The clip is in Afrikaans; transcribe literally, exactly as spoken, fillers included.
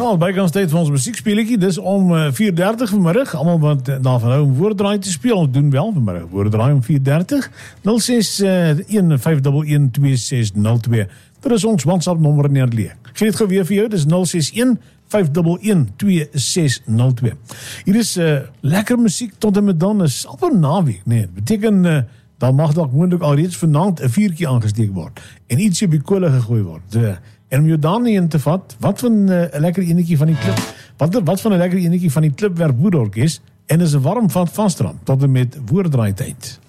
Gaal, bykans tyd vir ons musiekspeletjie. Dis om uh, vier dertig vanmiddag. Almal wat uh, daarvan hou om woorddraai te speel, doen wel vanmiddag. Woorddraai om vier dertig. nul ses een vyf een een twee ses nul twee. Dit is ons WhatsApp nommer in herleek. Ek gee dit gou weer vir jou. Dis nul ses een vyf een een twee ses nul twee. Hier is uh, lekker musiek tot en met dan is op 'n naweek, nee. Dit beteken uh, dan mag dalk moontlik alreeds vanaand 'n vuurtjie aangesteek word en ietsie op die kolle gegooi word. Uh, En om jou dan nie in te vat, wat van 'n uh, lekker enetjie van die klip, wat, wat van 'n lekker enetjie van die Klipwerk Boerorkes, en is 'n warm van Vastrand, tot en met woorddraai tyd.